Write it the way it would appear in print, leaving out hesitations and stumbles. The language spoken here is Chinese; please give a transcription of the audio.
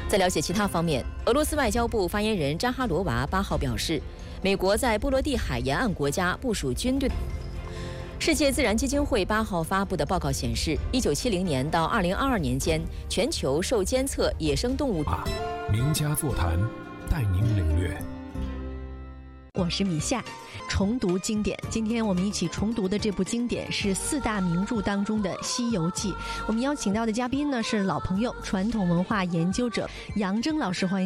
在了解其他方面，俄罗斯外交部发言人扎哈罗娃8号表示，美国在波罗的海沿岸国家部署军队。世界自然基金会8号发布的报告显示，1970年到2022年间，全球受监测野生动物。 名家座谈，带您领略。 我是米夏，重读经典。今天我们一起重读的这部经典是4大名著当中的《西游记》。我们邀请到的嘉宾呢是老朋友，传统文化研究者杨铮老师，欢迎。